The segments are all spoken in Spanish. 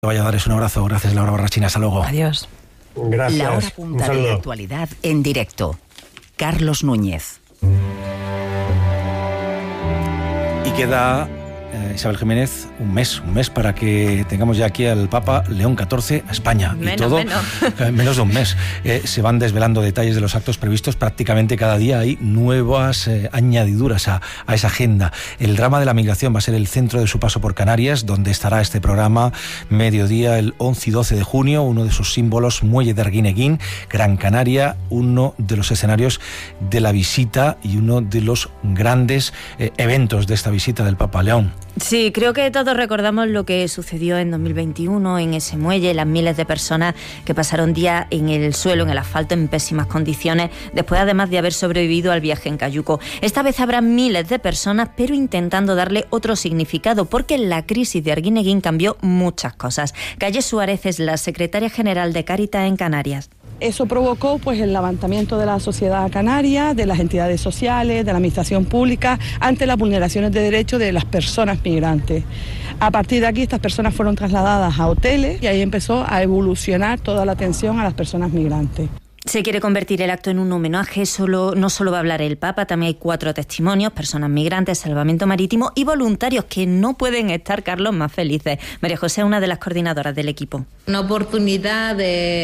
Vaya a darles un abrazo. Gracias, Laura Barrachina. Hasta luego. Adiós. Gracias. La hora punta de la actualidad en directo. Carlos Núñez. Y queda, Isabel Jiménez, un mes para que tengamos ya aquí al Papa León XIV a España. Menos de un mes. Se van desvelando detalles de los actos previstos. Prácticamente cada día hay nuevas añadiduras a esa agenda. El drama de la migración va a ser el centro de su paso por Canarias, donde estará este programa mediodía el 11 y 12 de junio, uno de sus símbolos, Muelle de Arguineguín, Gran Canaria, uno de los escenarios de la visita y uno de los grandes eventos de esta visita del Papa León. Sí, creo que todos recordamos lo que sucedió en 2021 en ese muelle, las miles de personas que pasaron días en el suelo, en el asfalto, en pésimas condiciones, después además de haber sobrevivido al viaje en cayuco. Esta vez habrá miles de personas, pero intentando darle otro significado, porque la crisis de Arguineguín cambió muchas cosas. Calle Suárez es la secretaria general de Cáritas en Canarias. Eso provocó el levantamiento de la sociedad canaria, de las entidades sociales, de la administración pública, ante las vulneraciones de derechos de las personas migrantes. A partir de aquí, estas personas fueron trasladadas a hoteles y ahí empezó a evolucionar toda la atención a las personas migrantes. Se quiere convertir el acto en un homenaje. No solo va a hablar el Papa, también hay 4 testimonios, personas migrantes, salvamento marítimo y voluntarios que no pueden estar, Carlos, más felices. María José es una de las coordinadoras del equipo. Una oportunidad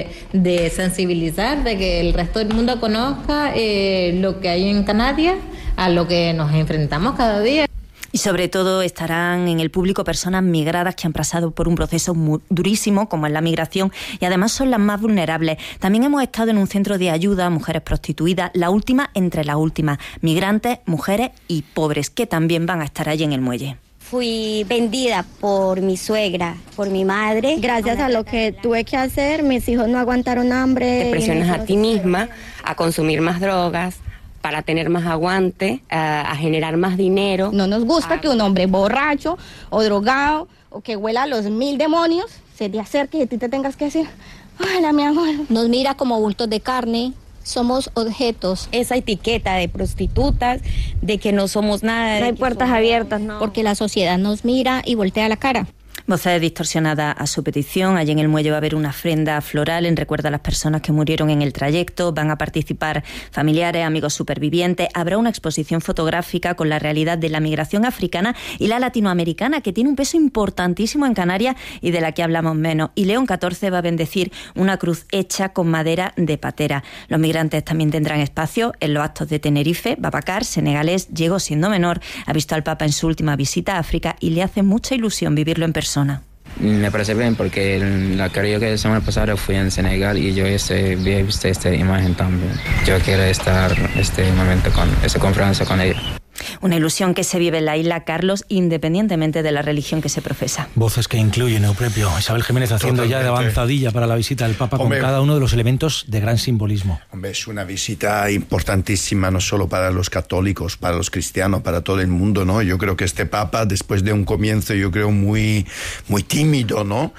de sensibilizar, de que el resto del mundo conozca lo que hay en Canarias, a lo que nos enfrentamos cada día. Y sobre todo estarán en el público personas migradas que han pasado por un proceso muy durísimo, como es la migración, y además son las más vulnerables. También hemos estado en un centro de ayuda a mujeres prostituidas, la última entre las últimas, migrantes, mujeres y pobres, que también van a estar allí en el muelle. Fui vendida por mi suegra, por mi madre. Gracias a lo que tuve que hacer, mis hijos no aguantaron hambre. Te presionas a ti misma a consumir más drogas, para tener más aguante, a generar más dinero. No nos gusta que un hombre borracho o drogado o que huela a los 1000 demonios se te acerque y a ti te tengas que decir, hola mi amor. Nos mira como bultos de carne, somos objetos. Esa etiqueta de prostitutas, de que no somos nada. No hay puertas abiertas, no. Porque la sociedad nos mira y voltea la cara. Voces distorsionadas a su petición. Allí en el muelle va a haber una ofrenda floral en recuerdo a las personas que murieron en el trayecto. Van a participar familiares, amigos supervivientes. Habrá una exposición fotográfica con la realidad de la migración africana y la latinoamericana, que tiene un peso importantísimo en Canarias y de la que hablamos menos. Y León XIV va a bendecir una cruz hecha con madera de patera. Los migrantes también tendrán espacio en los actos de Tenerife. Babacar, senegalés, llegó siendo menor, ha visto al Papa en su última visita a África y le hace mucha ilusión vivirlo en persona. Me parece bien porque creo que la semana pasada fui en Senegal y yo vi visto esta imagen también. Yo quiero estar este momento con esa conferencia con ella. Una ilusión que se vive en la isla, Carlos, independientemente de la religión que se profesa. Voces que incluyen Euprepio. Isabel Jiménez haciendo ya de avanzadilla para la visita del Papa, con cada uno de los elementos de gran simbolismo. Hombre, es una visita importantísima, no solo para los católicos, para los cristianos, para todo el mundo, ¿no? Yo creo que este Papa, después de un comienzo, yo creo muy tímido, ¿no?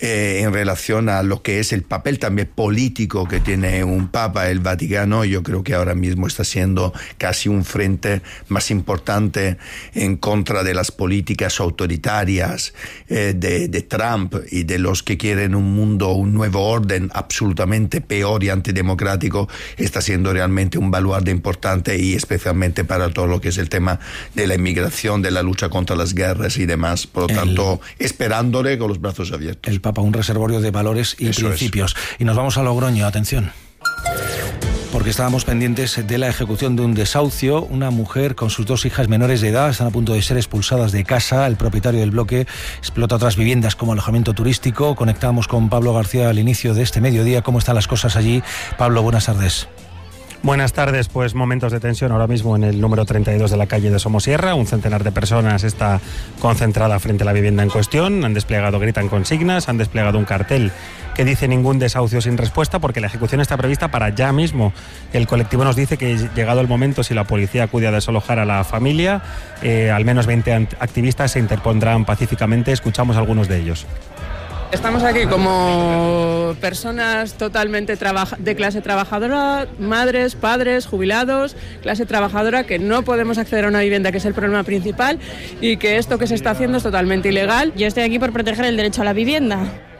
En relación a lo que es el papel también político que tiene un Papa, el Vaticano, yo creo que ahora mismo está siendo casi un frente más importante en contra de las políticas autoritarias de Trump y de los que quieren un mundo, un nuevo orden absolutamente peor y antidemocrático. Está siendo realmente un baluarte importante y especialmente para todo lo que es el tema de la inmigración, de la lucha contra las guerras y demás. Por lo tanto, esperándole con los brazos abiertos. El Papa, un reservorio de valores y principios. Y nos vamos a Logroño, atención. Porque estábamos pendientes de la ejecución de un desahucio. Una mujer con sus 2 hijas menores de edad están a punto de ser expulsadas de casa. El propietario del bloque explota otras viviendas como alojamiento turístico. Conectamos con Pablo García al inicio de este mediodía. ¿Cómo están las cosas allí? Pablo, buenas tardes. Buenas tardes, pues momentos de tensión ahora mismo en el número 32 de la calle de Somosierra. Un centenar de personas está concentrada frente a la vivienda en cuestión. Han desplegado, gritan consignas, han desplegado un cartel que dice ningún desahucio sin respuesta, porque la ejecución está prevista para ya mismo. El colectivo nos dice que llegado el momento, si la policía acude a desalojar a la familia, al menos 20 activistas se interpondrán pacíficamente. Escuchamos a algunos de ellos. Estamos aquí como personas totalmente de clase trabajadora, madres, padres, jubilados, clase trabajadora, que no podemos acceder a una vivienda, que es el problema principal, y que esto que se está haciendo es totalmente ilegal. Yo estoy aquí por proteger el derecho a la vivienda.